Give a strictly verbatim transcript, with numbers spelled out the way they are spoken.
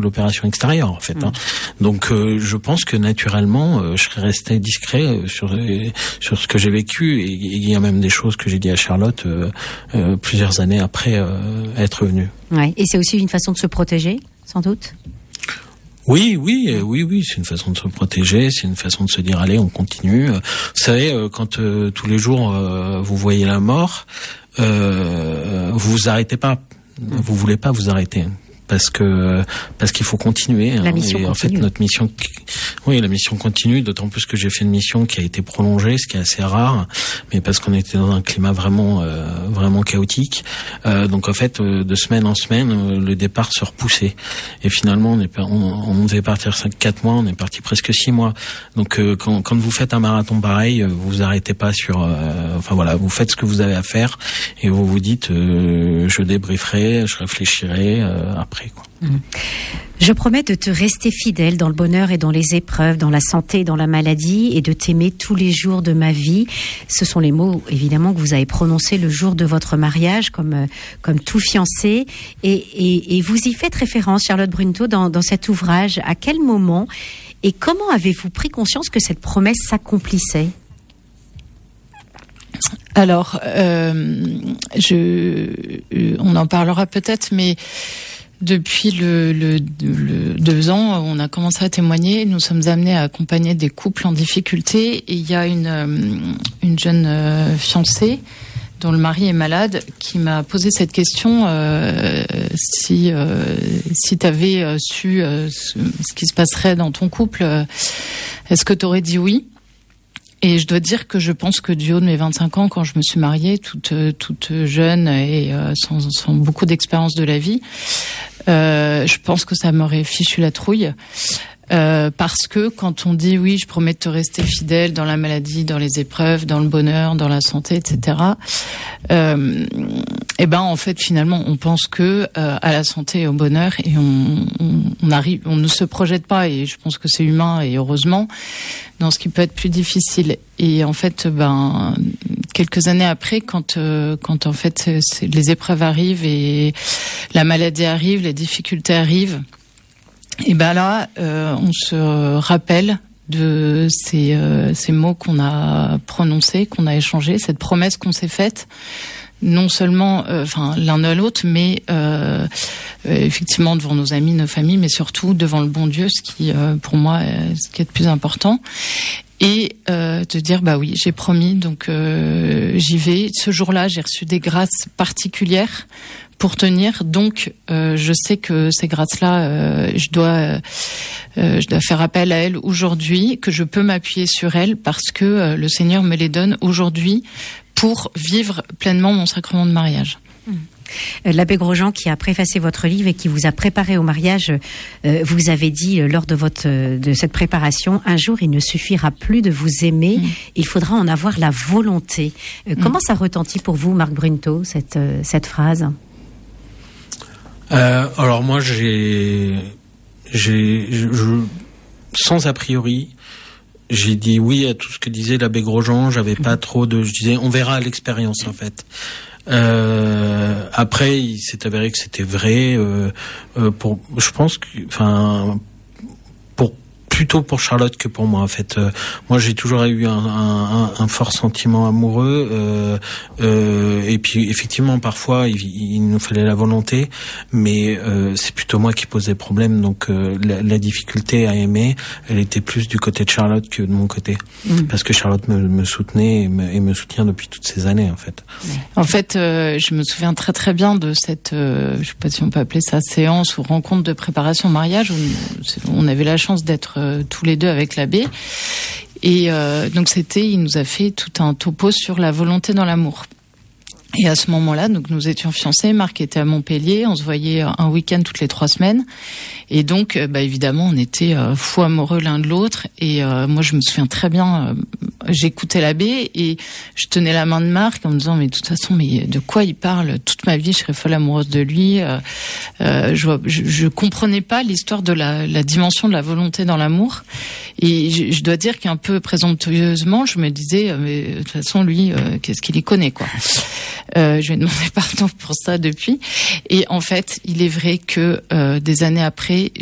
de l'opération extérieure en fait. Mmh. Hein. Donc euh, je pense que naturellement euh, je serais resté discret euh, sur euh, sur ce que j'ai vécu et il y a même des choses que j'ai dit à Charlotte euh, euh, plusieurs années après euh, être venu. Ouais. Et c'est aussi une façon de se protéger, sans doute. Oui, oui, euh, oui, oui, c'est une façon de se protéger, c'est une façon de se dire allez, on continue. Vous savez, euh, quand euh, tous les jours euh, vous voyez la mort, euh, vous vous arrêtez pas, vous voulez pas vous arrêter. Parce que parce qu'il faut continuer. La mission et continue. En fait, notre mission, oui, la mission continue. D'autant plus que j'ai fait une mission qui a été prolongée, ce qui est assez rare, mais parce qu'on était dans un climat vraiment euh, vraiment chaotique. Euh, donc en fait, euh, de semaine en semaine, euh, le départ se repoussait. Et finalement, on, est, on, on devait partir cinq, quatre mois, on est parti presque six mois. Donc euh, quand, quand vous faites un marathon pareil, vous vous arrêtez pas sur. Euh, enfin voilà, vous faites ce que vous avez à faire et vous vous dites, euh, je débrieferai, je réfléchirai euh, après. Quoi. Mmh. Je promets de te rester fidèle dans le bonheur et dans les épreuves, dans la santé et dans la maladie, et de t'aimer tous les jours de ma vie. Ce sont les mots, évidemment, que vous avez prononcés le jour de votre mariage, comme comme tout fiancé. Et, et, et vous y faites référence, Charlotte Brunto, dans, dans cet ouvrage. À quel moment et comment avez-vous pris conscience que cette promesse s'accomplissait ? Alors, euh, je, on en parlera peut-être, mais depuis le, le, le deux ans, on a commencé à témoigner. Nous sommes amenés à accompagner des couples en difficulté. Et il y a une, une jeune fiancée dont le mari est malade qui m'a posé cette question euh, si euh, si tu avais su euh, ce, ce qui se passerait dans ton couple, euh, est-ce que tu aurais dit oui ? Et je dois dire que je pense que du haut de mes vingt-cinq ans, quand je me suis mariée, toute toute jeune et euh, sans, sans beaucoup d'expérience de la vie, euh, je pense que ça m'aurait fichu la trouille. Euh, parce que quand on dit oui, je promets de te rester fidèle dans la maladie, dans les épreuves, dans le bonheur, dans la santé, et cetera. Euh, et ben en fait finalement on pense que euh, à la santé et au bonheur et on, on, on arrive, on ne se projette pas et je pense que c'est humain et heureusement dans ce qui peut être plus difficile. Et en fait ben quelques années après, quand euh, quand en fait c'est, les épreuves arrivent et la maladie arrive, les difficultés arrivent. Et ben là, euh, on se rappelle de ces, euh, ces mots qu'on a prononcés, qu'on a échangés, cette promesse qu'on s'est faite, non seulement, enfin euh, l'un à l'autre, mais euh, euh, effectivement devant nos amis, nos familles, mais surtout devant le bon Dieu, ce qui, euh, pour moi, est ce qui est le plus important. Et euh, de dire bah oui, j'ai promis, donc euh, j'y vais. Ce jour-là, j'ai reçu des grâces particulières pour tenir, donc euh, je sais que ces grâces-là, euh, je dois, euh, je dois faire appel à elles aujourd'hui, que je peux m'appuyer sur elles parce que euh, le Seigneur me les donne aujourd'hui pour vivre pleinement mon sacrement de mariage. Mmh. L'abbé Grosjean, qui a préfacé votre livre et qui vous a préparé au mariage, euh, vous avez dit euh, lors de votre de cette préparation, un jour il ne suffira plus de vous aimer, mmh. il faudra en avoir la volonté. Euh, mmh. Comment ça retentit pour vous, Marc Brunto, cette euh, cette phrase ? Euh, alors moi, j'ai, j'ai, je, je, sans a priori, j'ai dit oui à tout ce que disait l'abbé Grosjean. J'avais pas trop de, je disais, on verra à l'expérience en fait. Euh, après, il s'est avéré que c'était vrai. Euh, euh, pour, je pense que, enfin, pour plutôt pour Charlotte que pour moi en fait. Euh, moi, j'ai toujours eu un, un, un fort sentiment amoureux. Euh, euh, et puis, effectivement, parfois, il, il nous fallait la volonté, mais euh, c'est plutôt moi qui posais problème. Donc, euh, la, la difficulté à aimer, elle était plus du côté de Charlotte que de mon côté, mmh. parce que Charlotte me, me soutenait et me, et me soutient depuis toutes ces années en fait. En fait, euh, je me souviens très très bien de cette, euh, je sais pas si on peut appeler ça séance ou rencontre de préparation au mariage où on avait la chance d'être euh, tous les deux avec l'abbé. Et euh, donc c'était, il nous a fait tout un topo sur la volonté dans l'amour. Et à ce moment-là, donc nous étions fiancés, Marc était à Montpellier, on se voyait un week-end toutes les trois semaines. Et donc, bah évidemment, on était euh, fous amoureux l'un de l'autre. Et euh, moi, je me souviens très bien, euh, j'écoutais l'abbé et je tenais la main de Marc en me disant, mais de toute façon, mais de quoi il parle ? Toute ma vie, je serais folle amoureuse de lui. Euh, euh, je, je, je comprenais pas l'histoire de la, la dimension de la volonté dans l'amour. Et je, je dois dire qu'un peu présomptueusement, je me disais, mais de toute façon, lui, euh, qu'est-ce qu'il y connaît, quoi. Euh, je lui ai demandé pardon pour ça depuis. Et en fait, il est vrai que euh, des années après,